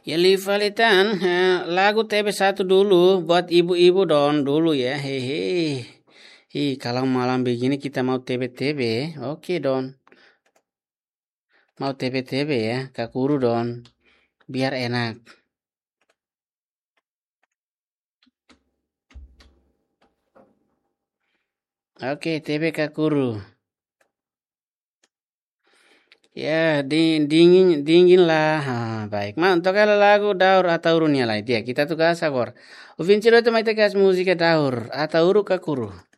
Ya Livalitan, lagu TB satu dulu buat ibu-ibu don dulu ya. Hehe. Kalau malam begini kita mau TB-TB. Oke don. Mau TB-TB ya, Kakuru don. Biar enak. Oke, TB Kakuru. Ya, dingin lah. Baik. Ma, untuk kalau lagu daur atau urunya lah dia. Kita tuh kasar. Uvin ciro itu maite kas musik daur atau uru Kakuru.